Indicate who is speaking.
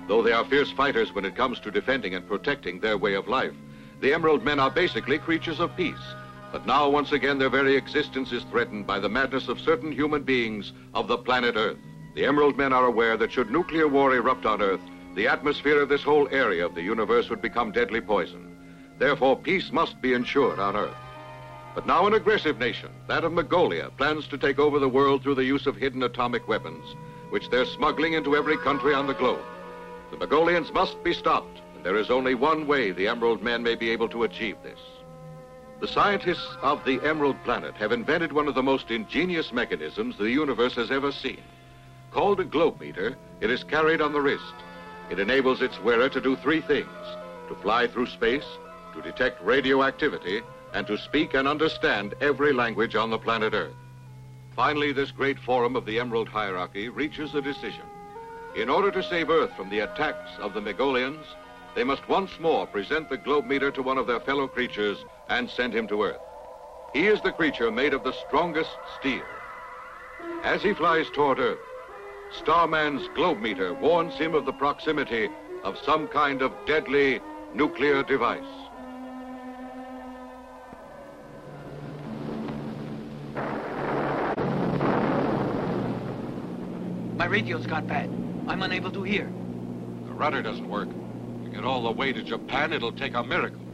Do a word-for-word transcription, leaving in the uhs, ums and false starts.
Speaker 1: Though they are fierce fighters when it comes to defending and protecting their way of life, the Emerald Men are basically creatures of peace. But now, once again, their very existence is threatened by the madness of certain human beings of the planet Earth. The Emerald Men are aware that should nuclear war erupt on Earth, the atmosphere of this whole area of the universe would become deadly poison. Therefore, peace must be ensured on Earth. But now an aggressive nation, that of Mongolia, plans to take over the world through the use of hidden atomic weapons, which they're smuggling into every country on the globe. The Mongolians must be stopped, and there is only one way the Emerald Men may be able to achieve this. The scientists of the Emerald Planet have invented one of the most ingenious mechanisms the universe has ever seen. Called a globe meter, it is carried on the wrist. It enables its wearer to do three things: to fly through space, to detect radioactivity, and to speak and understand every language on the planet Earth. Finally, this great forum of the Emerald Hierarchy reaches a decision. In order to save Earth from the attacks of the Mongolians, they must once more present the globe meter to one of their fellow creatures and send him to Earth. He is the creature made of the strongest steel. As he flies toward Earth, Starman's globe meter warns him of the proximity of some kind of deadly nuclear device.
Speaker 2: My radio's got bad. I'm unable to hear.
Speaker 1: The rudder doesn't work. To get all the way to Japan, it'll take a miracle.